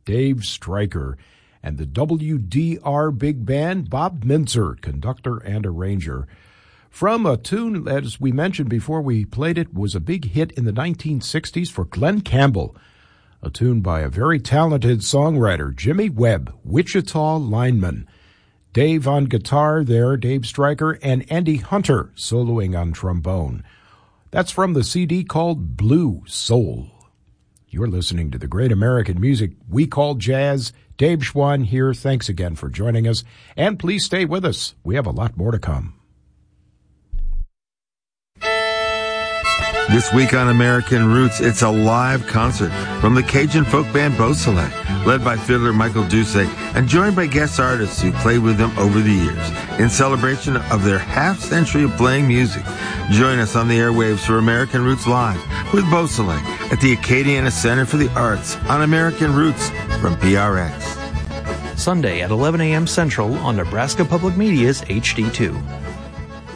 Dave Stryker, and the WDR Big Band, Bob Mintzer, conductor and arranger. From a tune, as we mentioned before we played it, was a big hit in the 1960s for Glen Campbell, a tune by a very talented songwriter, Jimmy Webb, Wichita Lineman. Dave on guitar there, Dave Stryker, and Andy Hunter soloing on trombone. That's from the CD called Blue Soul. You're listening to the great American music we call jazz. Dave Schwann here. Thanks again for joining us. And please stay with us. We have a lot more to come. This week on American Roots, it's a live concert from the Cajun folk band Beausoleil, led by fiddler Michael Dusek and joined by guest artists who played with them over the years in celebration of their half-century of playing music. Join us on the airwaves for American Roots Live with Beausoleil at the Acadiana Center for the Arts on American Roots from PRX. Sunday at 11 a.m. Central on Nebraska Public Media's HD2.